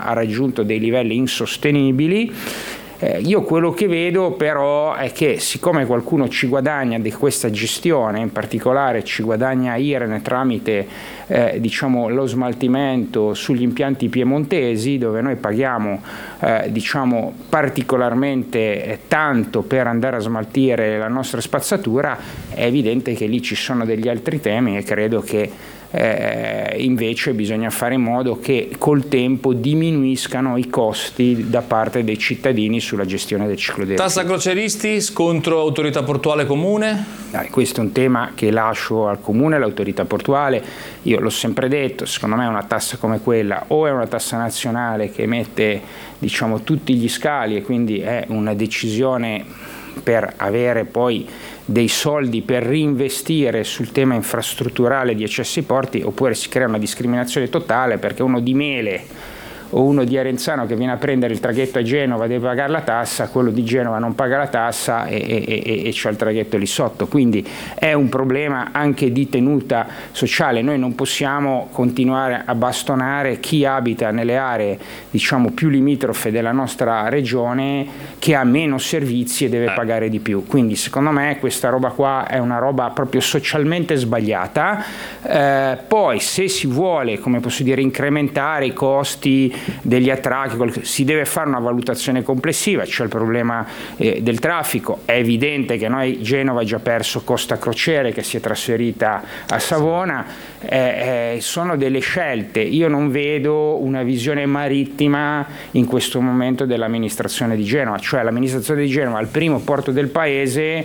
ha raggiunto dei livelli insostenibili. Io quello che vedo però è che, siccome qualcuno ci guadagna di questa gestione, in particolare ci guadagna Iren tramite diciamo lo smaltimento sugli impianti piemontesi, dove noi paghiamo diciamo particolarmente tanto per andare a smaltire la nostra spazzatura, è evidente che lì ci sono degli altri temi e credo che invece bisogna fare in modo che col tempo diminuiscano i costi da parte dei cittadini sulla gestione del ciclo dei rifiuti. Tassa croceristi, scontro autorità portuale comune? Questo è un tema che lascio al comune, all'autorità portuale. Io l'ho sempre detto, secondo me una tassa come quella o è una tassa nazionale che mette diciamo tutti gli scali e quindi è una decisione per avere poi dei soldi per reinvestire sul tema infrastrutturale di accessi ai porti, oppure si crea una discriminazione totale perché uno di Mele o uno di Arenzano che viene a prendere il traghetto a Genova deve pagare la tassa, quello di Genova non paga la tassa e c'è il traghetto lì sotto, quindi è un problema anche di tenuta sociale. Noi non possiamo continuare a bastonare chi abita nelle aree diciamo più limitrofe della nostra regione, che ha meno servizi e deve pagare di più, quindi secondo me questa roba qua è una roba proprio socialmente sbagliata. Poi se si vuole, come posso dire, incrementare i costi degli attracchi, si deve fare una valutazione complessiva. C'è il problema del traffico, è evidente che noi Genova ha già perso Costa Crociere che si è trasferita a Savona, sono delle scelte. Io non vedo una visione marittima in questo momento dell'amministrazione di Genova, cioè l'amministrazione di Genova è il primo porto del paese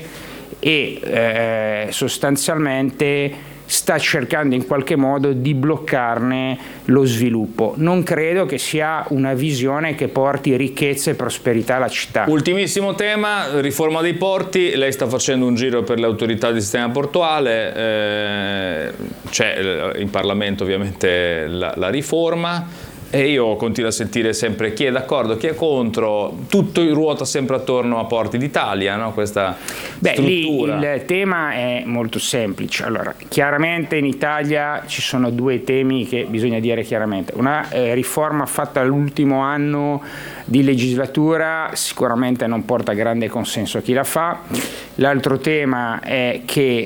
e sostanzialmente sta cercando in qualche modo di bloccarne lo sviluppo. Non credo che sia una visione che porti ricchezza e prosperità alla città. Ultimissimo tema, riforma dei porti. Lei sta facendo un giro per le autorità di sistema portuale, c'è in Parlamento ovviamente la riforma. E io continuo a sentire sempre chi è d'accordo, chi è contro, tutto ruota sempre attorno a Porti d'Italia, no? Questa struttura. Lì il tema è molto semplice. Allora, chiaramente in Italia ci sono due temi che bisogna dire chiaramente. Una riforma fatta all'ultimo anno di legislatura sicuramente non porta grande consenso a chi la fa. L'altro tema è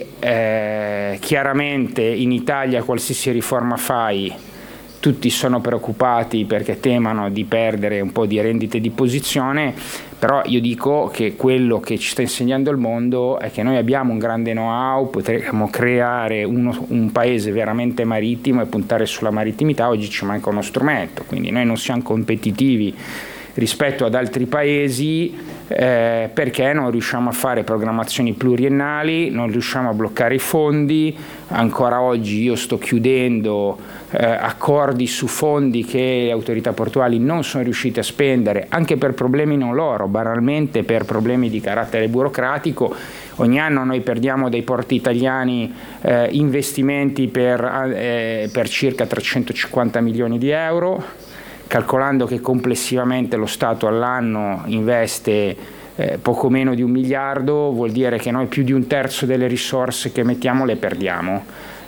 che chiaramente in Italia qualsiasi riforma fai, tutti sono preoccupati perché temono di perdere un po' di rendite di posizione, però io dico che quello che ci sta insegnando il mondo è che noi abbiamo un grande know-how, potremmo creare un paese veramente marittimo e puntare sulla marittimità. Oggi ci manca uno strumento, quindi noi non siamo competitivi rispetto ad altri paesi perché non riusciamo a fare programmazioni pluriennali, non riusciamo a bloccare i fondi. Ancora oggi io sto chiudendo accordi su fondi che le autorità portuali non sono riuscite a spendere, anche per problemi non loro, banalmente per problemi di carattere burocratico. Ogni anno noi perdiamo dai porti italiani investimenti per circa 350 milioni di euro, calcolando che complessivamente lo Stato all'anno investe poco meno di 1 miliardo, vuol dire che noi più di 1/3 delle risorse che mettiamo le perdiamo.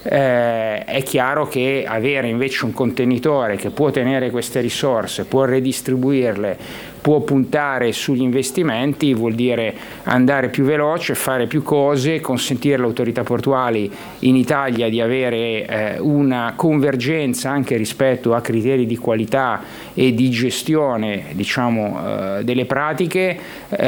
È chiaro che avere invece un contenitore che può tenere queste risorse, può redistribuirle, può puntare sugli investimenti, vuol dire andare più veloce, fare più cose, consentire alle autorità portuali in Italia di avere una convergenza anche rispetto a criteri di qualità e di gestione, diciamo, delle pratiche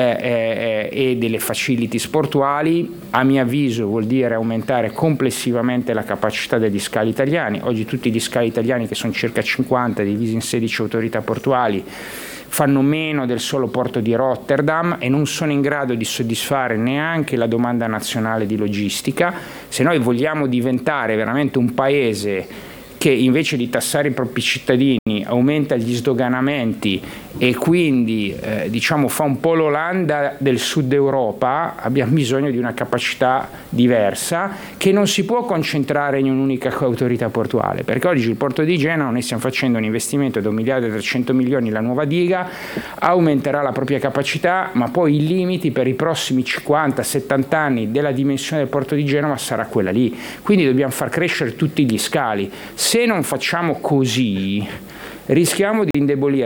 e delle facilities portuali. A mio avviso vuol dire aumentare complessivamente la capacità degli scali italiani. Oggi tutti gli scali italiani, che sono circa 50, divisi in 16 autorità portuali, fanno meno del solo porto di Rotterdam e non sono in grado di soddisfare neanche la domanda nazionale di logistica. Se noi vogliamo diventare veramente un paese che invece di tassare i propri cittadini aumenta gli sdoganamenti e quindi diciamo fa un po' l'Olanda del sud Europa, abbiamo bisogno di una capacità diversa che non si può concentrare in un'unica autorità portuale, perché oggi il porto di Genova, noi stiamo facendo un investimento da 1.300 milioni, la nuova diga aumenterà la propria capacità, ma poi i limiti per i prossimi 50-70 anni della dimensione del porto di Genova sarà quella lì, quindi dobbiamo far crescere tutti gli scali. Se non facciamo così rischiamo di indebolire